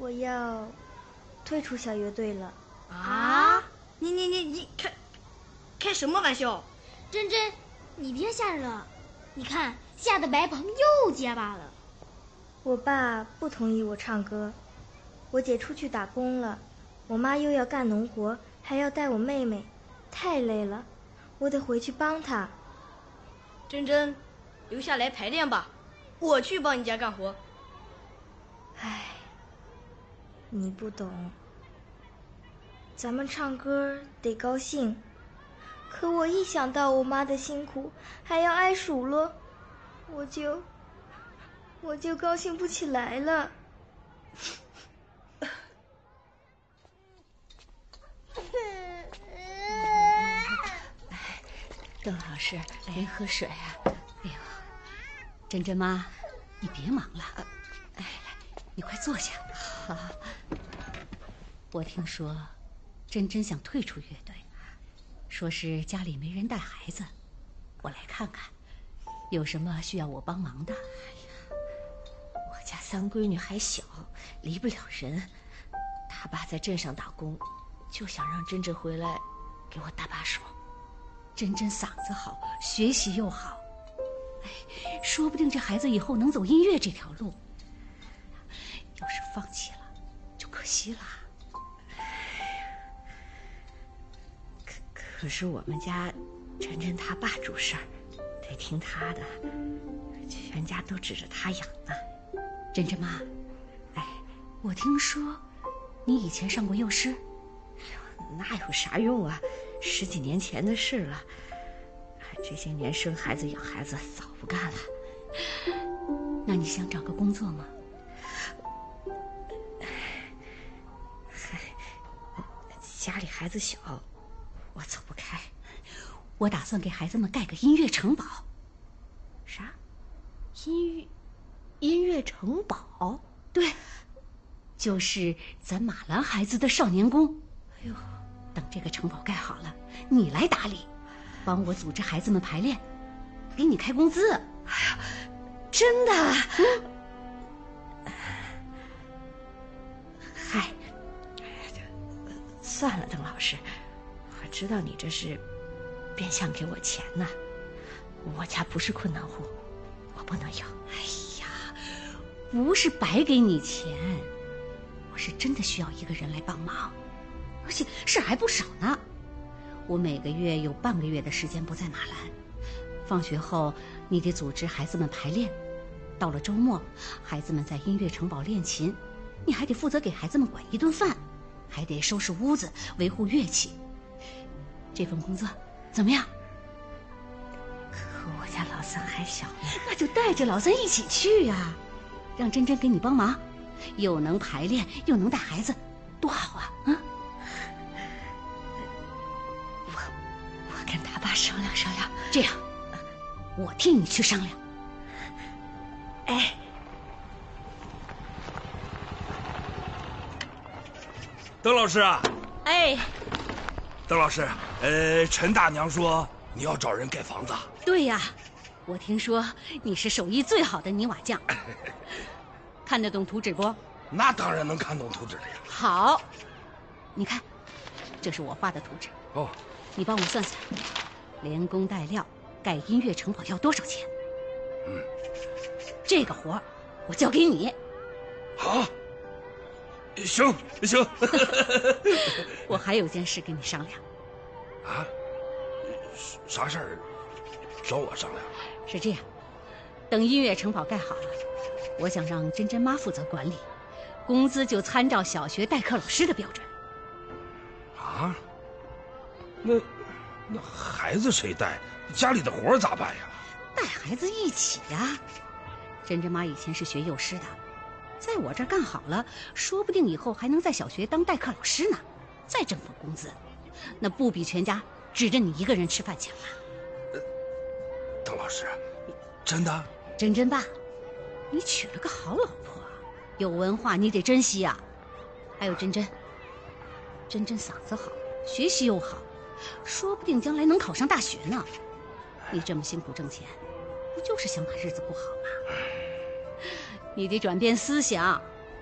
我要退出小乐队了。 啊？你开什么玩笑？ 珍珍，你别吓人了，你看吓得白鹏又结巴了。 我爸不同意我唱歌，我姐出去打工了，我妈又要干农活，还要带我妹妹，太累了，我得回去帮她。 珍珍，留下来排练吧，我去帮你家干活。 唉，你不懂，咱们唱歌得高兴，可我一想到我妈的辛苦，还要挨数落，我就高兴不起来了。 邓老师，您喝水啊？哎呦，珍珍妈，你别忙了，来，你快坐下。好，我听说珍珍想退出乐队，说是家里没人带孩子，我来看看，有什么需要我帮忙的？ 我家三闺女还小，离不了人。她爸在镇上打工，就想让珍珍回来给我搭把手。 珍珍嗓子好，学习又好，哎，说不定这孩子以后能走音乐这条路。要是放弃了，就可惜了。 可是我们家珍珍她爸主事儿，得听他的，全家都指着他养呢。 珍珍妈，哎，我听说你以前上过幼师。 那有啥用啊？10几年前的事了。这些年生孩子养孩子早不干了。 那你想找个工作吗？ 家里孩子小，我走不开。 我打算给孩子们盖个音乐城堡。 啥？音乐城堡？ 对，就是咱马兰孩子的少年宫。 哎呦， 等这个城堡盖好了，你来打理，帮我组织孩子们排练，给你开工资。 哎呀，真的？嗨，算了，邓老师，我知道你这是变相给我钱呢。我家不是困难户，我不能要。 哎呀，不是白给你钱，我是真的需要一个人来帮忙，而且事还不少呢。我每个月有半个月的时间不在马兰，放学后你得组织孩子们排练，到了周末孩子们在音乐城堡练琴，你还得负责给孩子们管一顿饭，还得收拾屋子，维护乐器。这份工作怎么样？ 可我家老三还小呢。 那就带着老三一起去呀，让珍珍给你帮忙，又能排练又能带孩子，多好啊！啊， 我跟他爸商量商量。 这样，我替你去商量。 哎， 邓老师啊！ 哎， 邓老师，陈大娘说你要找人盖房子。 对呀，我听说你是手艺最好的泥瓦匠，看得懂图纸不？ 那当然能看懂图纸了呀。 好，你看，这是我画的图纸。 哦， 你帮我算算，连工带料盖音乐城堡要多少钱？这个活我交给你。 好，行。 我还有件事跟你商量。 啊？啥事儿？找我商量？ 是这样，等音乐城堡盖好了，我想让珍珍妈负责管理，工资就参照小学代课老师的标准。 啊？那孩子谁带？家里的活咋办呀？ 带孩子一起呀。珍珍妈以前是学幼师的，在我这儿干好了，说不定以后还能在小学当代课老师呢，再挣份工资，那不比全家指着你一个人吃饭强吗？ 邓老师，真的？ 珍珍爸，你娶了个好老婆，有文化你得珍惜呀。还有珍珍嗓子好，学习又好，说不定将来能考上大学呢。你这么辛苦挣钱，不就是想把日子过好吗？你得转变思想，